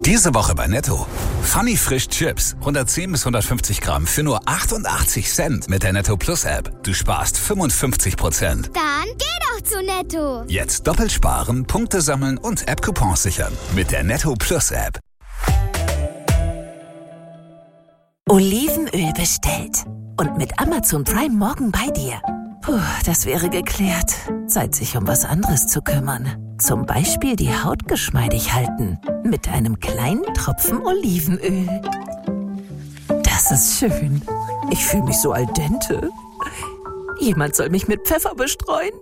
Diese Woche bei Netto. Funny Frisch Chips, 110 bis 150 Gramm für nur 88 Cent mit der Netto Plus App. Du sparst 55%. Dann geh doch zu Netto. Jetzt doppelt sparen, Punkte sammeln und App-Coupons sichern mit der Netto Plus App. Olivenöl bestellt. Und mit Amazon Prime morgen bei dir. Puh, das wäre geklärt. Zeit, sich um was anderes zu kümmern. Zum Beispiel die Haut geschmeidig halten. Mit einem kleinen Tropfen Olivenöl. Das ist schön. Ich fühle mich so al dente. Jemand soll mich mit Pfeffer bestreuen.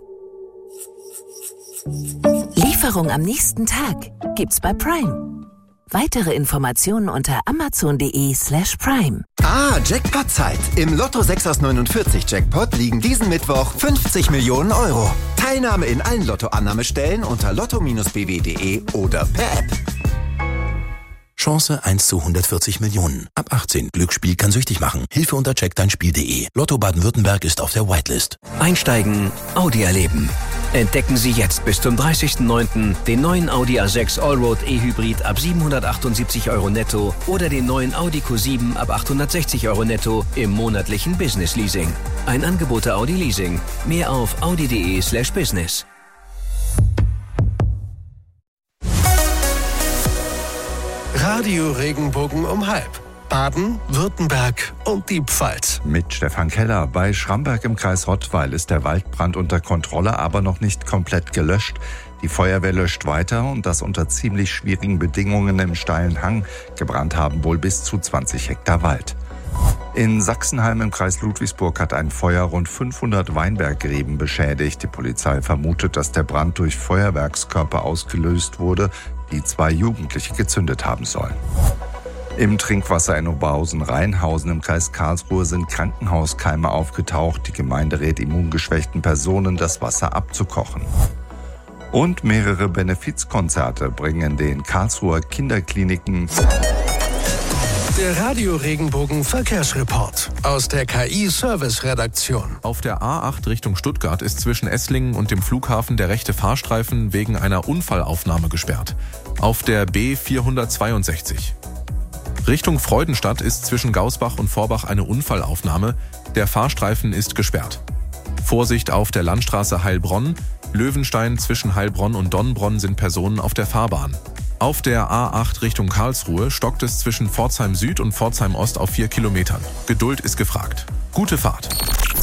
Lieferung am nächsten Tag gibt's bei Prime. Weitere Informationen unter amazon.de/prime. Jackpot-Zeit. Im Lotto 6 aus 49 Jackpot liegen diesen Mittwoch 50 Millionen Euro. Teilnahme in allen Lotto-Annahmestellen unter lotto-bw.de oder per App. Chance 1 zu 140 Millionen. Ab 18. Glücksspiel kann süchtig machen. Hilfe unter checkdeinspiel.de. Lotto Baden-Württemberg ist auf der Whitelist. Einsteigen, Audi erleben. Entdecken Sie jetzt bis zum 30.09. den neuen Audi A6 Allroad E-Hybrid ab 778 € netto oder den neuen Audi Q7 ab 860 € netto im monatlichen Business Leasing. Ein Angebot der Audi Leasing. Mehr auf audi.de/business. Radio Regenbogen um 12:30. Baden, Württemberg und die Pfalz. Mit Stefan Keller. Bei Schramberg im Kreis Rottweil ist der Waldbrand unter Kontrolle, aber noch nicht komplett gelöscht. Die Feuerwehr löscht weiter und das unter ziemlich schwierigen Bedingungen im steilen Hang. Gebrannt haben wohl bis zu 20 Hektar Wald. In Sachsenheim im Kreis Ludwigsburg hat ein Feuer rund 500 Weinbergreben beschädigt. Die Polizei vermutet, dass der Brand durch Feuerwerkskörper ausgelöst wurde, die 2 Jugendliche gezündet haben sollen. Im Trinkwasser in Oberhausen-Rheinhausen im Kreis Karlsruhe sind Krankenhauskeime aufgetaucht. Die Gemeinde rät immungeschwächten Personen, das Wasser abzukochen. Und mehrere Benefizkonzerte bringen den Karlsruher Kinderkliniken. Der Radio Regenbogen Verkehrsreport aus der KI-Service-Redaktion. Auf der A8 Richtung Stuttgart ist zwischen Esslingen und dem Flughafen der rechte Fahrstreifen wegen einer Unfallaufnahme gesperrt. Auf der B462. Richtung Freudenstadt ist zwischen Gausbach und Vorbach eine Unfallaufnahme. Der Fahrstreifen ist gesperrt. Vorsicht auf der Landstraße Heilbronn. Löwenstein zwischen Heilbronn und Donnbronn sind Personen auf der Fahrbahn. Auf der A8 Richtung Karlsruhe stockt es zwischen Pforzheim Süd und Pforzheim Ost auf 4 Kilometern. Geduld ist gefragt. Gute Fahrt.